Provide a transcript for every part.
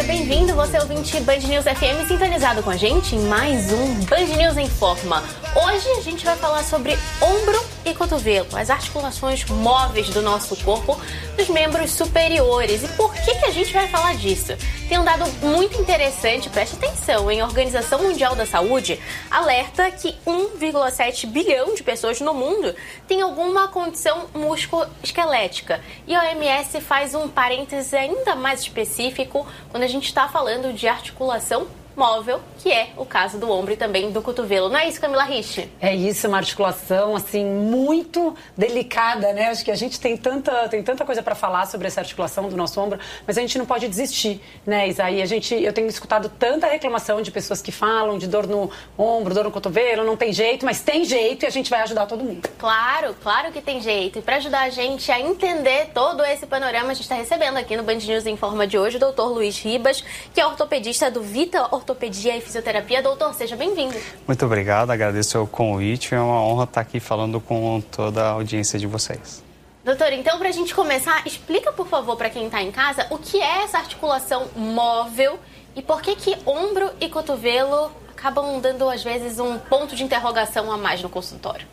bem-vindo, você ouvinte Band News FM, sintonizado com a gente em mais um Band News em Forma. Hoje a gente vai falar sobre ombro e cotovelo, as articulações móveis do nosso corpo, dos membros superiores. E por que a gente vai falar disso? Tem um dado muito interessante, preste atenção, a Organização Mundial da Saúde alerta que 1,7 bilhão de pessoas no mundo têm alguma condição musculoesquelética. E a OMS faz um parêntese ainda mais específico quando a gente está falando de articulação móvel, que é o caso do ombro e também do cotovelo. Não é isso, Camila Rich? É isso, uma articulação, assim, muito delicada, né? Acho que a gente tem tanta coisa para falar sobre essa articulação do nosso ombro, mas a gente não pode desistir, né, Isaí? Eu tenho escutado tanta reclamação de pessoas que falam de dor no ombro, dor no cotovelo, não tem jeito, mas tem jeito e a gente vai ajudar todo mundo. Claro que tem jeito. E para ajudar a gente a entender todo esse panorama, a gente está recebendo aqui no Band News em Forma de hoje o Dr. Luiz Ribas, que é ortopedista do Vita Ortopedia e Fisioterapia. Doutor, seja bem-vindo. Muito obrigado, agradeço o convite. É uma honra estar aqui falando com toda a audiência de vocês. Doutor, então, para a gente começar, explica, por favor, para quem está em casa, o que é essa articulação móvel e por que ombro e cotovelo acabam dando, às vezes, um ponto de interrogação a mais no consultório.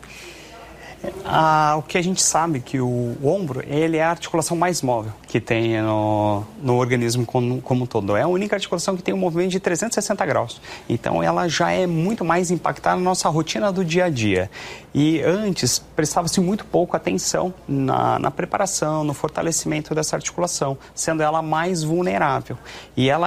O que a gente sabe que o ombro, ele é a articulação mais móvel que tem no organismo como um todo. É a única articulação que tem um movimento de 360 graus. Então, ela já é muito mais impactada na nossa rotina do dia a dia. E antes, prestava-se muito pouco atenção na preparação, no fortalecimento dessa articulação, sendo ela mais vulnerável. E ela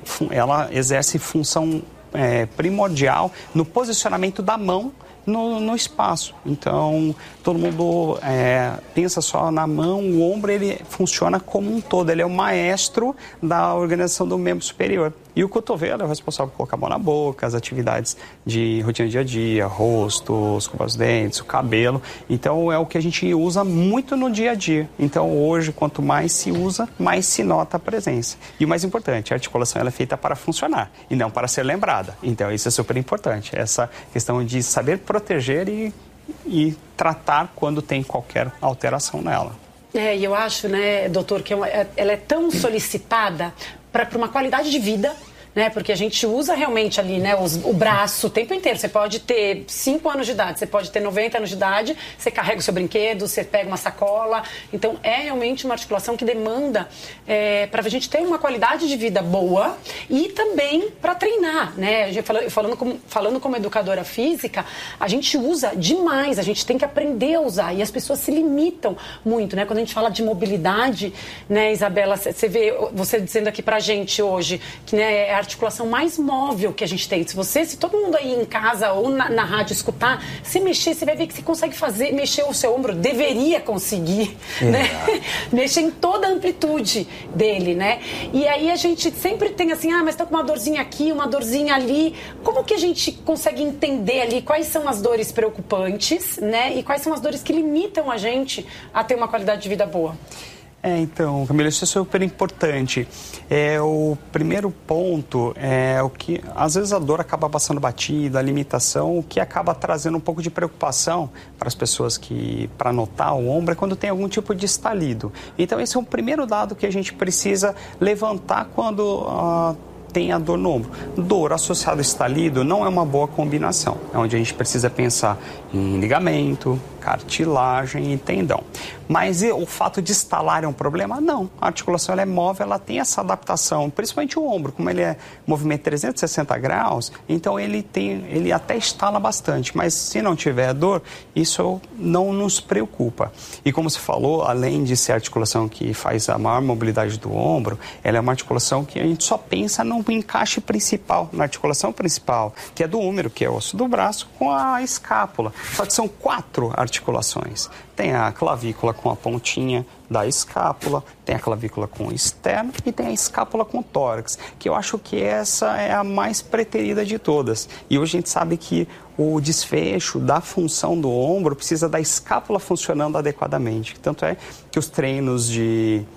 exerce função primordial no posicionamento da mão no espaço. Então, todo mundo pensa só na mão, o ombro ele funciona como um todo, ele é o maestro da organização do membro superior. E o cotovelo é o responsável por colocar a mão na boca, as atividades de rotina dia a dia, rosto, escovar os dentes, o cabelo. Então, é o que a gente usa muito no dia a dia. Então, hoje, quanto mais se usa, mais se nota a presença. E o mais importante, a articulação ela é feita para funcionar e não para ser lembrada. Então, isso é super importante. Essa questão de saber proteger e tratar quando tem qualquer alteração nela. E eu acho, né, doutor, que ela é tão solicitada para uma qualidade de vida, né? Porque a gente usa realmente ali, né, o braço o tempo inteiro. Você pode ter 5 anos de idade, você pode ter 90 anos de idade, você carrega o seu brinquedo, você pega uma sacola. Então, é realmente uma articulação que demanda para a gente ter uma qualidade de vida boa e também para treinar, né? Falando como educadora física, a gente usa demais, a gente tem que aprender a usar. E as pessoas se limitam muito, né? Quando a gente fala de mobilidade, né, Isabela, você vê, você dizendo aqui pra gente hoje que, né, é a articulação mais móvel que a gente tem. Se todo mundo aí em casa ou na rádio escutar, se mexer, você vai ver que você consegue mexer o seu ombro, deveria conseguir, né? Mexer em toda a amplitude dele, né? E aí a gente sempre tem assim, mas tá com uma dorzinha aqui, uma dorzinha ali. Como que a gente consegue entender ali quais são as dores preocupantes, né? E quais são as dores que limitam a gente a ter uma qualidade de vida boa? Então, Camila, isso é super importante. O primeiro ponto é o que, às vezes, a dor acaba passando batida, a limitação, o que acaba trazendo um pouco de preocupação para as pessoas para notar o ombro é quando tem algum tipo de estalido. Então, esse é o primeiro dado que a gente precisa levantar quando tem a dor no ombro. Dor associada ao estalido não é uma boa combinação. É onde a gente precisa pensar em ligamento, cartilagem e tendão. Mas o fato de estalar é um problema? Não. A articulação ela é móvel, ela tem essa adaptação, principalmente o ombro, como ele é movimento 360 graus, então ele até estala bastante, mas se não tiver dor, isso não nos preocupa. E como você falou, além de ser a articulação que faz a maior mobilidade do ombro, ela é uma articulação que a gente só pensa no encaixe principal, na articulação principal, que é do húmero, que é o osso do braço, com a escápula. Só que são 4 articulações. Tem a clavícula com a pontinha da escápula, tem a clavícula com o externo e tem a escápula com o tórax, que eu acho que essa é a mais preterida de todas. E hoje a gente sabe que o desfecho da função do ombro precisa da escápula funcionando adequadamente. Tanto é que os treinos de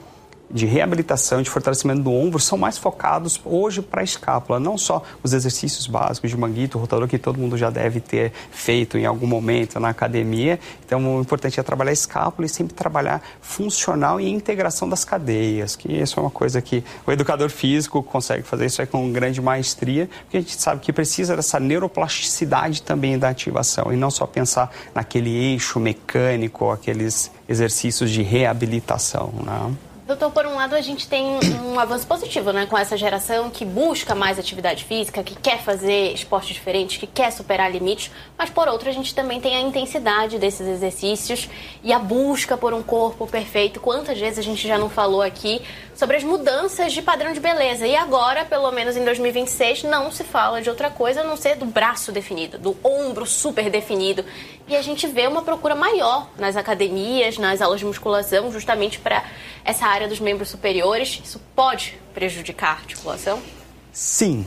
de reabilitação, de fortalecimento do ombro, são mais focados hoje para a escápula. Não só os exercícios básicos de manguito, rotador, que todo mundo já deve ter feito em algum momento na academia. Então, o importante é trabalhar a escápula e sempre trabalhar funcional e integração das cadeias, que isso é uma coisa que o educador físico consegue fazer isso com grande maestria, porque a gente sabe que precisa dessa neuroplasticidade também da ativação, e não só pensar naquele eixo mecânico, aqueles exercícios de reabilitação, né? Doutor, por um lado, a gente tem um avanço positivo, né, com essa geração que busca mais atividade física, que quer fazer esportes diferentes, que quer superar limites, mas por outro, a gente também tem a intensidade desses exercícios e a busca por um corpo perfeito. Quantas vezes a gente já não falou aqui sobre as mudanças de padrão de beleza? E agora, pelo menos em 2026, não se fala de outra coisa a não ser do braço definido, do ombro super definido. E a gente vê uma procura maior nas academias, nas aulas de musculação, justamente para essa área dos membros superiores. Isso pode prejudicar a articulação? Sim.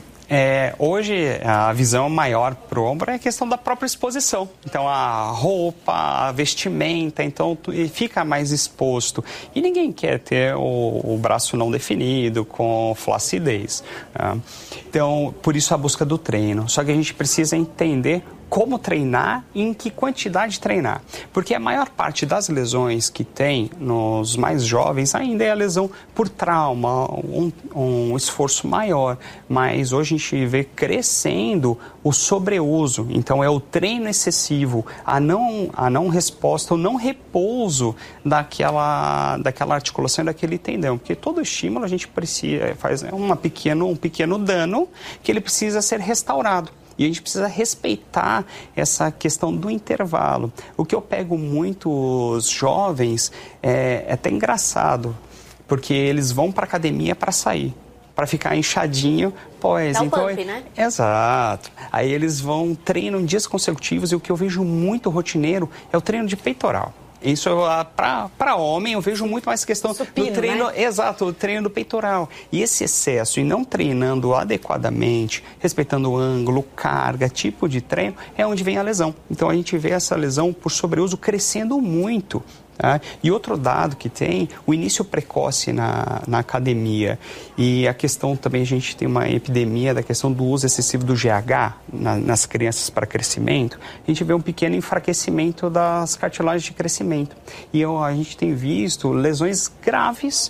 Hoje a visão maior para o ombro é a questão da própria exposição. Então a roupa, a vestimenta, então fica mais exposto. E ninguém quer ter o braço não definido, com flacidez, né? Então, por isso a busca do treino. Só que a gente precisa entender como treinar e em que quantidade treinar. Porque a maior parte das lesões que tem nos mais jovens ainda é a lesão por trauma, um esforço maior. Mas hoje a gente vê crescendo o sobreuso. Então é o treino excessivo, a não resposta, o não repouso daquela articulação e daquele tendão. Porque todo estímulo a gente precisa, faz um pequeno dano que ele precisa ser restaurado. E a gente precisa respeitar essa questão do intervalo. O que eu pego muitos jovens é até engraçado, porque eles vão para a academia para sair, para ficar inchadinho. Pois, dá então, pump, né? Exato. Aí eles treinam dias consecutivos, e o que eu vejo muito rotineiro é o treino de peitoral. Isso, para homem, eu vejo muito mais questão supino, do treino, né? Exato, o treino do peitoral. E esse excesso, e não treinando adequadamente, respeitando o ângulo, carga, tipo de treino, é onde vem a lesão. Então, a gente vê essa lesão por sobreuso crescendo muito. Tá? E outro dado que tem, o início precoce na academia, e a questão também, a gente tem uma epidemia da questão do uso excessivo do GH nas crianças para crescimento. A gente vê um pequeno enfraquecimento das cartilagens de crescimento, e a gente tem visto lesões graves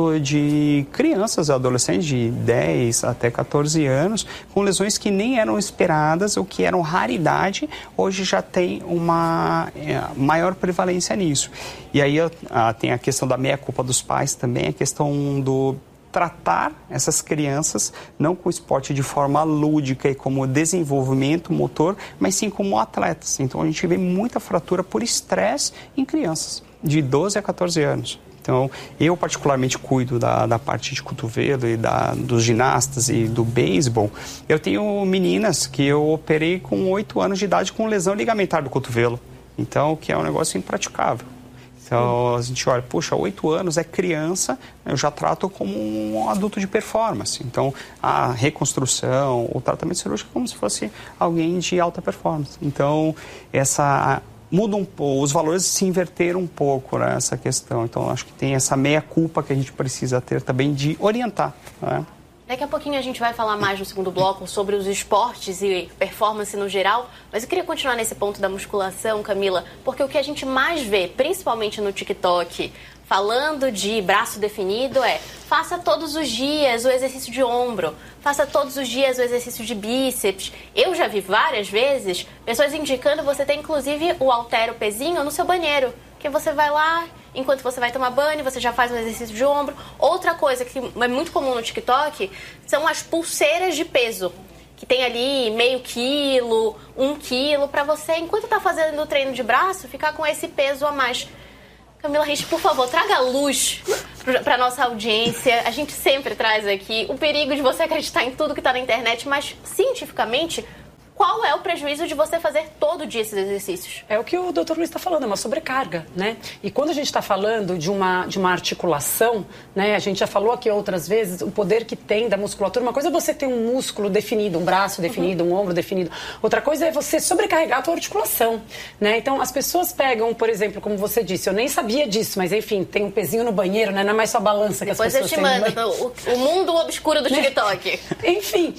de crianças e adolescentes de 10 até 14 anos, com lesões que nem eram esperadas ou que eram raridade, hoje já tem uma maior prevalência nisso. E aí tem a questão da meia-culpa dos pais também, a questão do tratar essas crianças não com o esporte de forma lúdica e como desenvolvimento motor, mas sim como atletas. Então a gente vê muita fratura por estresse em crianças de 12 a 14 anos. Então, eu particularmente cuido da parte de cotovelo e dos ginastas e do beisebol. Eu tenho meninas que eu operei com 8 anos de idade com lesão ligamentar do cotovelo. Então, que é um negócio impraticável. Então, a gente olha, puxa, 8 anos é criança, eu já trato como um adulto de performance. Então, a reconstrução, o tratamento cirúrgico é como se fosse alguém de alta performance. Então, muda um pouco, os valores se inverteram um pouco nessa questão. Então, acho que tem essa meia-culpa que a gente precisa ter também de orientar, né? Daqui a pouquinho a gente vai falar mais no segundo bloco sobre os esportes e performance no geral, mas eu queria continuar nesse ponto da musculação, Camila, porque o que a gente mais vê, principalmente no TikTok, falando de braço definido, faça todos os dias o exercício de ombro, faça todos os dias o exercício de bíceps. Eu já vi várias vezes pessoas indicando você ter inclusive o halter, o pezinho, no seu banheiro, que você vai lá, enquanto você vai tomar banho, você já faz um exercício de ombro. Outra coisa que é muito comum no TikTok são as pulseiras de peso, que tem ali meio quilo, 1 quilo, para você, enquanto tá fazendo o treino de braço, ficar com esse peso a mais. Camila Rich, por favor, traga luz para nossa audiência. A gente sempre traz aqui o perigo de você acreditar em tudo que está na internet, mas cientificamente, qual é o prejuízo de você fazer todo dia esses exercícios? É o que o Dr. Luiz está falando, é uma sobrecarga, né? E quando a gente está falando de uma articulação, né? A gente já falou aqui outras vezes o poder que tem da musculatura. Uma coisa é você ter um músculo definido, um braço definido, um ombro definido. Outra coisa é você sobrecarregar a tua articulação, né? Então, as pessoas pegam, por exemplo, como você disse, eu nem sabia disso, mas enfim, tem um pezinho no banheiro, né? Não é mais só balança que depois as pessoas têm. Depois eu te mando o mundo obscuro do TikTok. Enfim,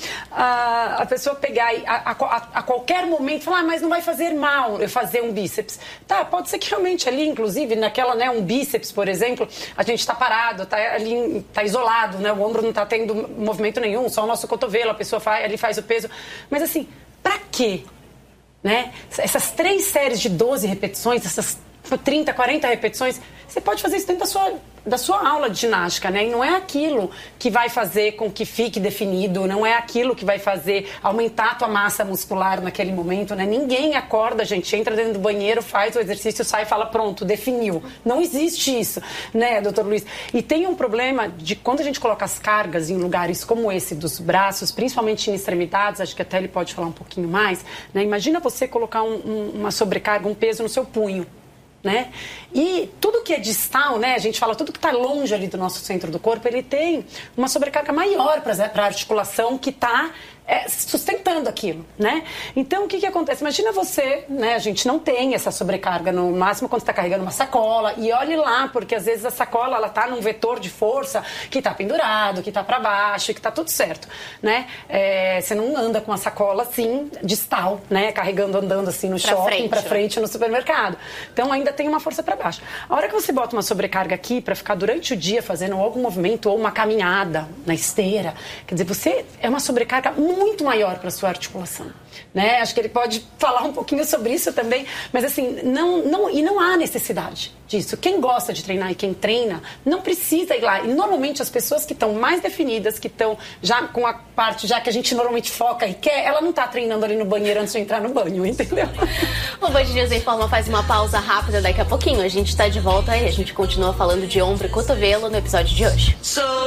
a pessoa pegar e a qualquer momento falar, mas não vai fazer mal eu fazer um bíceps. Tá, pode ser que realmente ali, inclusive, naquela, né, um bíceps, por exemplo, a gente tá parado, tá ali, tá isolado, né? O ombro não tá tendo movimento nenhum, só o nosso cotovelo, a pessoa faz o peso. Mas assim, pra quê? Né? Essas 3 séries de 12 repetições, essas 30, 40 repetições, você pode fazer isso dentro da sua aula de ginástica, né? E não é aquilo que vai fazer com que fique definido, não é aquilo que vai fazer aumentar a tua massa muscular naquele momento, né? Ninguém acorda, gente, entra dentro do banheiro, faz o exercício, sai e fala, pronto, definiu. Não existe isso, né, doutor Luiz? E tem um problema de quando a gente coloca as cargas em lugares como esse dos braços, principalmente em extremidades, acho que até ele pode falar um pouquinho mais, né? Imagina você colocar uma sobrecarga, um peso no seu punho. Né? E tudo que é distal, né? A gente fala tudo que está longe ali do nosso centro do corpo, ele tem uma sobrecarga maior para a articulação que está sustentando aquilo, né? Então, o que acontece? Imagina você, né? A gente não tem essa sobrecarga no máximo quando você está carregando uma sacola e olhe lá, porque às vezes a sacola, ela tá num vetor de força que está pendurado, que está para baixo, que está tudo certo, né? Você não anda com a sacola assim, distal, né? Andando assim no shopping, para frente no supermercado. Então, ainda tem uma força para baixo. A hora que você bota uma sobrecarga aqui para ficar durante o dia fazendo algum movimento ou uma caminhada na esteira, quer dizer, você é uma sobrecarga muito maior para sua articulação, né? Acho que ele pode falar um pouquinho sobre isso também, mas assim, não há necessidade disso. Quem gosta de treinar e quem treina não precisa ir lá. E normalmente as pessoas que estão mais definidas, que estão já com a parte já que a gente normalmente foca e quer, ela não está treinando ali no banheiro antes de entrar no banho, entendeu? O Band News em Forma faz uma pausa rápida, daqui a pouquinho a gente está de volta e a gente continua falando de ombro e cotovelo no episódio de hoje.